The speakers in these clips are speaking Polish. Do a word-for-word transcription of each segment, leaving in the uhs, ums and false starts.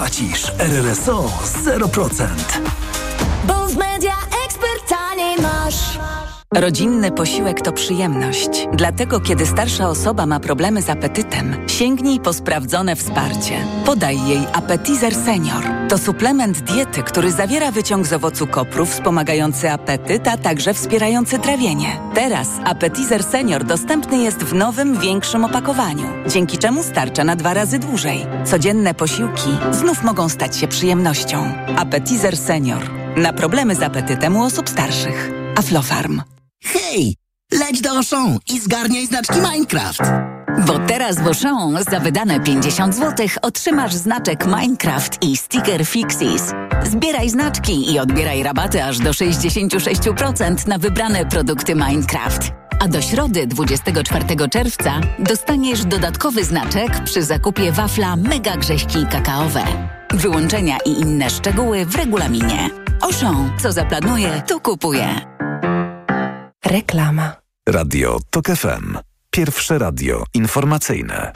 płacisz. R R S O zero procent. Bo w Media Expert taniej masz. Rodzinny posiłek to przyjemność. Dlatego, kiedy starsza osoba ma problemy z apetytem, sięgnij po sprawdzone wsparcie. Podaj jej Appetizer Senior. To suplement diety, który zawiera wyciąg z owocu kopru wspomagający apetyt, a także wspierający trawienie. Teraz Appetizer Senior dostępny jest w nowym, większym opakowaniu, dzięki czemu starcza na dwa razy dłużej. Codzienne posiłki znów mogą stać się przyjemnością. Appetizer Senior. Na problemy z apetytem u osób starszych. Aflofarm. Hej, leć do Auchan i zgarniaj znaczki Minecraft. Bo teraz w Auchan za wydane pięćdziesiąt złotych otrzymasz znaczek Minecraft i sticker Fixies. Zbieraj znaczki i odbieraj rabaty aż do sześćdziesiąt sześć procent na wybrane produkty Minecraft. A do środy dwudziestego czwartego czerwca dostaniesz dodatkowy znaczek przy zakupie wafla Mega Grześki Kakaowe. Wyłączenia i inne szczegóły w regulaminie. Auchan, co zaplanuje, to kupuje. Reklama. Radio Tok F M. Pierwsze radio informacyjne.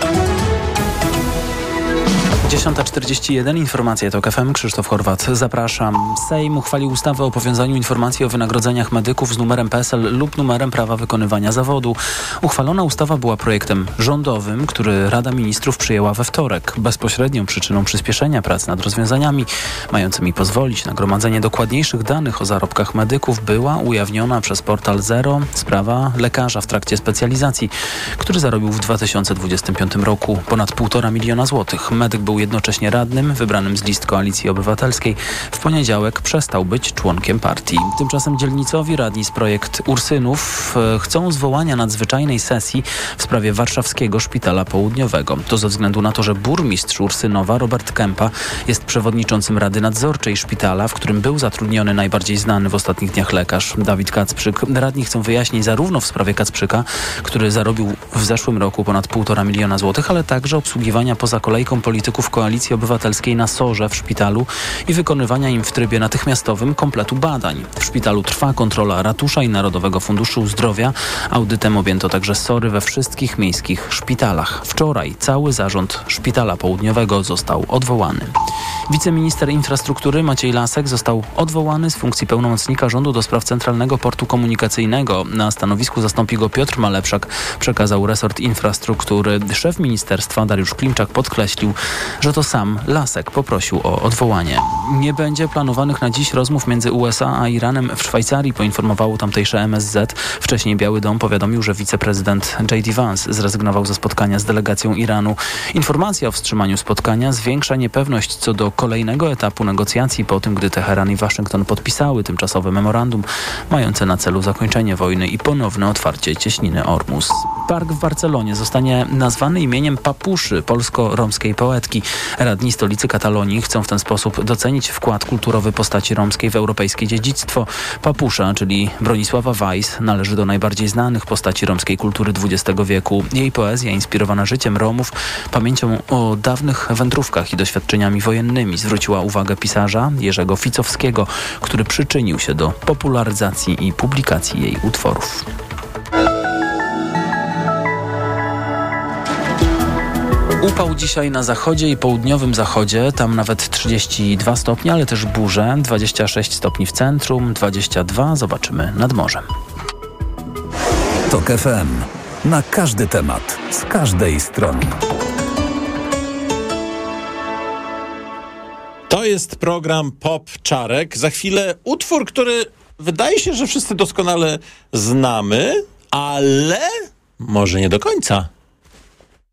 dziesiąta czterdzieści jeden, informacje Tok F M, Krzysztof Horwat, zapraszam. Sejm uchwalił ustawę o powiązaniu informacji o wynagrodzeniach medyków z numerem P E S E L lub numerem prawa wykonywania zawodu. Uchwalona ustawa była projektem rządowym, który Rada Ministrów przyjęła we wtorek. Bezpośrednią przyczyną przyspieszenia prac nad rozwiązaniami mającymi pozwolić na gromadzenie dokładniejszych danych o zarobkach medyków była ujawniona przez portal Zero sprawa lekarza w trakcie specjalizacji, który zarobił w dwa tysiące dwudziestym piątym roku ponad półtora miliona złotych. Medyk był jednocześnie radnym, wybranym z list Koalicji Obywatelskiej. W poniedziałek przestał być członkiem partii. Tymczasem dzielnicowi radni z projekt Ursynów chcą zwołania nadzwyczajnej sesji w sprawie warszawskiego Szpitala Południowego. To ze względu na to, że burmistrz Ursynowa, Robert Kępa, jest przewodniczącym Rady Nadzorczej Szpitala, w którym był zatrudniony najbardziej znany w ostatnich dniach lekarz Dawid Kacprzyk. Radni chcą wyjaśnić zarówno w sprawie Kacprzyka, który zarobił w zeszłym roku ponad półtora miliona złotych, ale także obsługiwania poza kolejką polityków Koalicji Obywatelskiej na sorze w szpitalu i wykonywania im w trybie natychmiastowym kompletu badań. W szpitalu trwa kontrola ratusza i Narodowego Funduszu Zdrowia. Audytem objęto także sory we wszystkich miejskich szpitalach. Wczoraj cały zarząd Szpitala Południowego został odwołany. Wiceminister infrastruktury Maciej Lasek został odwołany z funkcji pełnomocnika rządu do spraw Centralnego Portu Komunikacyjnego. Na stanowisku zastąpi go Piotr Malepszak, przekazał resort infrastruktury. Szef ministerstwa Dariusz Klimczak podkreślił, że to sam Lasek poprosił o odwołanie. Nie będzie planowanych na dziś rozmów między U S A a Iranem w Szwajcarii, poinformowało tamtejsze M S Z. Wcześniej Biały Dom powiadomił, że wiceprezydent J D Vance zrezygnował ze spotkania z delegacją Iranu. Informacja o wstrzymaniu spotkania zwiększa niepewność co do kolejnego etapu negocjacji po tym, gdy Teheran i Waszyngton podpisały tymczasowe memorandum mające na celu zakończenie wojny i ponowne otwarcie cieśniny Ormus. Park w Barcelonie zostanie nazwany imieniem Papuszy, polsko-romskiej poetki. Radni stolicy Katalonii chcą w ten sposób docenić wkład kulturowy postaci romskiej w europejskie dziedzictwo. Papusza, czyli Bronisława Weiss, należy do najbardziej znanych postaci romskiej kultury dwudziestego wieku. Jej poezja, inspirowana życiem Romów, pamięcią o dawnych wędrówkach i doświadczeniami wojennymi, zwróciła uwagę pisarza Jerzego Ficowskiego, który przyczynił się do popularyzacji i publikacji jej utworów. Upał dzisiaj na zachodzie i południowym zachodzie, tam nawet trzydzieści dwa stopnie, ale też burze, dwadzieścia sześć stopni w centrum, dwadzieścia dwa, zobaczymy nad morzem. Tok F M. Na każdy temat, z każdej strony. To jest program Pop Czarek. Za chwilę utwór, który wydaje się, że wszyscy doskonale znamy, ale może nie do końca.